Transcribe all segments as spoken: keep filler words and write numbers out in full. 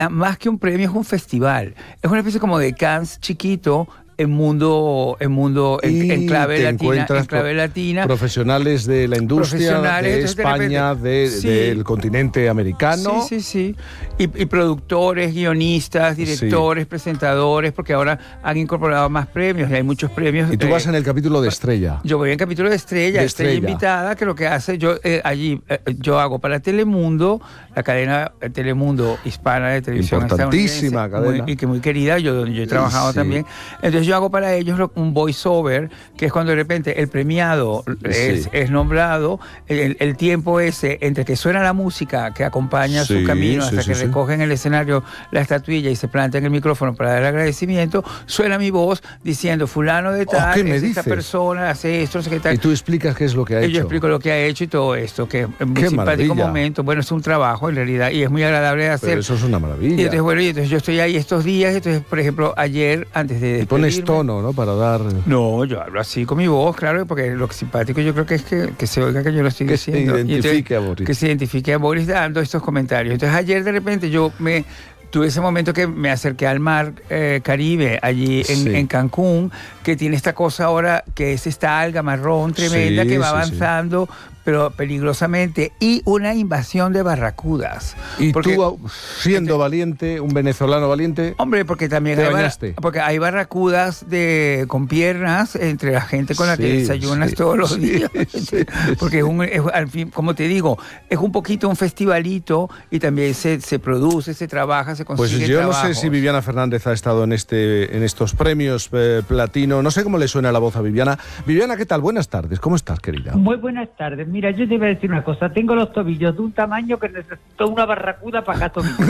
más que un premio, es un festival. Es una especie como de Cannes chiquito, en mundo, en mundo, en, en clave latina, en clave latina. Profesionales de la industria, de España, de, de, sí. del continente americano. Sí, sí, sí. Y, y productores, guionistas, directores, sí. presentadores, porque ahora han incorporado más premios y hay muchos premios. Y tú eh, vas en el capítulo de Estrella. Yo voy en el capítulo de Estrella, de Estrella, Estrella invitada, que lo que hace, yo eh, allí, eh, yo hago para Telemundo, la cadena Telemundo hispana de televisión. Importantísima cadena. Muy, y que muy querida, yo, yo he trabajado sí. también. Entonces yo hago para ellos un voiceover, que es cuando de repente el premiado es, sí. es nombrado, el, el tiempo ese entre que suena la música que acompaña sí, su camino hasta sí, que sí, recogen sí. el escenario la estatuilla y se planta en el micrófono para dar agradecimiento, suena mi voz diciendo fulano de tal, oh, ¿qué me es dices? Esta persona, hace esto, secretario. Y tú explicas qué es lo que ha y hecho. Yo explico lo que ha hecho y todo esto, que es muy qué simpático maravilla. momento. Bueno, es un trabajo en realidad y es muy agradable de hacer. Pero eso es una maravilla. Y entonces, bueno, y entonces yo estoy ahí estos días, entonces, por ejemplo, ayer, antes de y pones tono, ¿no? Para dar... No, yo hablo así con mi voz, claro, porque lo simpático yo creo que es que, que se oiga que yo lo estoy que diciendo. Se identifique entonces, a Boris. Que se identifique a Boris dando estos comentarios. Entonces ayer de repente yo me... Tuve ese momento que me acerqué al mar eh, Caribe, allí en, sí. en Cancún, que tiene esta cosa ahora, que es esta alga marrón tremenda sí, que va sí, avanzando, sí. pero peligrosamente, y una invasión de barracudas. Y porque, tú, siendo valiente, un venezolano valiente... Hombre, porque también hay, bar, porque hay barracudas de, con piernas entre la gente con la sí, que desayunas sí, todos los sí, días. Sí, porque es un, es, al fin, como te digo, es un poquito un festivalito y también se, se produce, se trabaja, se consigue Pues yo trabajos. No sé si Viviana Fernández ha estado en este en estos premios eh, platino. No sé cómo le suena la voz a Viviana. Viviana, ¿qué tal? Buenas tardes. ¿Cómo estás, querida? Muy buenas tardes. Mira, yo te voy a decir una cosa. Tengo los tobillos de un tamaño que necesito una barracuda para cada tobillo.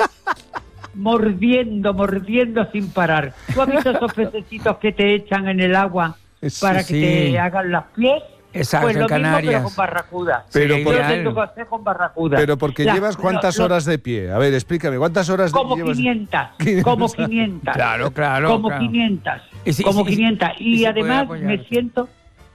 mordiendo, mordiendo sin parar. ¿Tú has visto esos pececitos que te echan en el agua sí, para que sí. te hagan las pies? Exacto, pues lo en Canarias. Mismo, pero con barracuda. Pero sí, por... yo tengo que hacer con barracuda. Pero porque la, llevas cuántas lo, horas de pie. A ver, explícame, ¿cuántas horas de como pie llevas? quinientas, como quinientas. Claro, claro. Como claro. quinientas. Y si, como y si, quinientas. Y, y además me siento,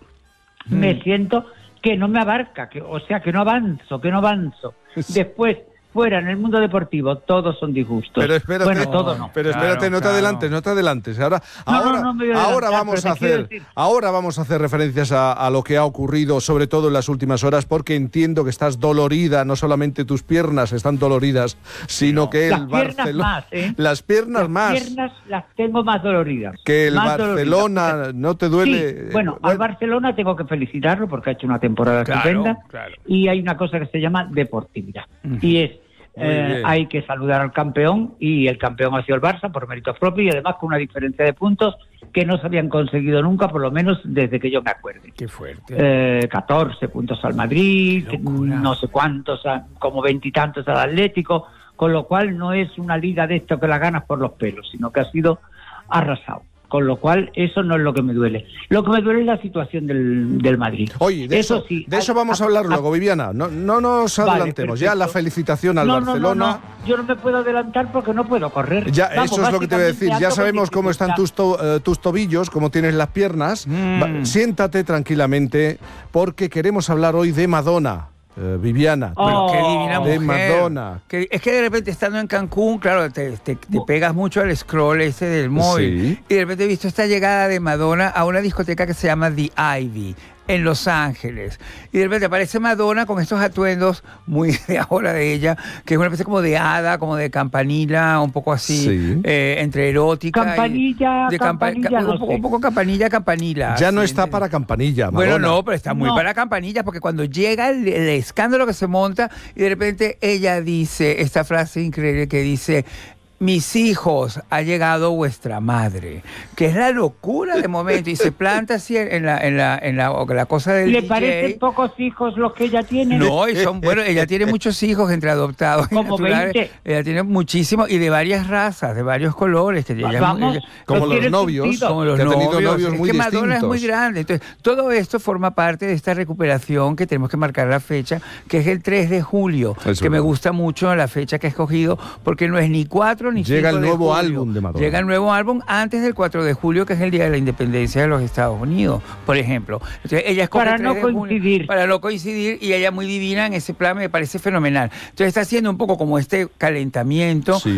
hmm. me siento que no me abarca, que, o sea, que no avanzo, que no avanzo. Después, fuera, en el mundo deportivo, todos son disgustos. Pero espérate, bueno, todo no. Pero espérate, claro, no te claro. adelantes, no te adelantes. Ahora, no, ahora, no, no me voy a ahora adelantar, vamos a hacer, decir... ahora vamos a hacer referencias a, a lo que ha ocurrido, sobre todo en las últimas horas, porque entiendo que estás dolorida, no solamente tus piernas están doloridas, sino que el las piernas Barcelona, más, ¿eh? las piernas las más, las piernas las tengo más doloridas. Que el más Barcelona doloridas. no te duele. Sí, bueno, bueno, al Barcelona tengo que felicitarlo porque ha hecho una temporada claro, estupenda claro. y hay una cosa que se llama deportividad uh-huh. y es Eh, hay que saludar al campeón y el campeón ha sido el Barça por méritos propios y además con una diferencia de puntos que no se habían conseguido nunca, por lo menos desde que yo me acuerde. Qué fuerte. Eh, catorce puntos al Madrid, no sé cuántos, como veintitantos al Atlético, con lo cual no es una liga de esto que la ganas por los pelos, sino que ha sido arrasado. Con lo cual, eso no es lo que me duele. Lo que me duele es la situación del, del Madrid. Oye, de eso, eso, sí, de eso vamos a, a hablar a, luego, Viviana. No, no nos adelantemos. Vale, ya la felicitación al no, Barcelona. No, no, no. Yo no me puedo adelantar porque no puedo correr. Ya, vamos, eso es lo que te voy a decir. Ya sabemos cómo están tus, to, uh, tus tobillos, cómo tienes las piernas. Mm. Va, siéntate tranquilamente porque queremos hablar hoy de Madonna. Uh, Viviana, oh, qué divina de mujer. Madonna. Que, es que de repente estando en Cancún, claro, te, te, te pegas mucho al scroll ese del móvil. Sí. Y de repente he visto esta llegada de Madonna a una discoteca que se llama The Ivy en Los Ángeles. Y de repente aparece Madonna con estos atuendos muy de ahora de ella, que es una especie como de hada, como de campanila, un poco así, sí. eh, entre erótica campanilla, y de campanilla, campa, no un, poco, sé. un poco campanilla, campanila. Ya no está para campanilla, Madonna. Bueno, no, pero está muy no. para campanilla, porque cuando llega el, el escándalo que se monta y de repente ella dice esta frase increíble que dice: mis hijos, ha llegado vuestra madre, que es la locura de momento, y se planta así en la en la en la, la cosa del ¿Le D J. parecen pocos hijos los que ella tiene? No, y son, bueno, ella tiene muchos hijos entre adoptados y como naturales. veinte. Ella tiene muchísimos y de varias razas, de varios colores, que ella, Vamos, ella, como los novios, sentido. como los que ha tenido novios, novios es muy que distintos. Madonna es muy grande. Entonces, todo esto forma parte de esta recuperación que tenemos que marcar la fecha, que es el tres de julio, Eso que es me verdad. gusta mucho la fecha que he escogido, porque no es ni cuatro ni cinco Llega el nuevo julio. álbum de Madonna. Llega el nuevo álbum antes del cuatro de julio, que es el Día de la Independencia de los Estados Unidos, por ejemplo. Entonces, ella escoge para el tres no de coincidir. julio, para no coincidir, y ella muy divina en ese plan, me parece fenomenal. Entonces está haciendo un poco como este calentamiento, Sí.